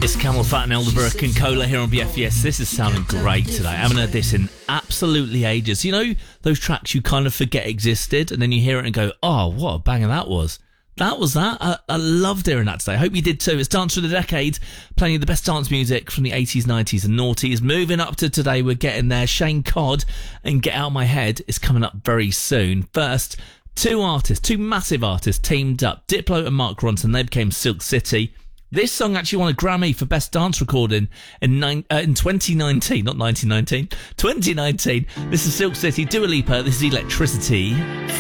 It's Camel Fat and Elderbrook and Cola here on BFES. This is sounding great today. I haven't heard this in absolutely ages. You know those tracks you kind of forget existed and then you hear it and go, oh, what a banger that was. That was that. I loved hearing that today. I hope you did too. It's Dance for the Decade, playing you the best dance music from the 80s, 90s and noughties. Moving up to today, we're getting there. Shane Codd and Get Out My Head is coming up very soon. First, two massive artists teamed up. Diplo and Mark Ronson, they became Silk City. This song actually won a Grammy for Best Dance Recording in 2019, not 1919, 2019. This is Silk City, Dua Lipa, this is Electricity.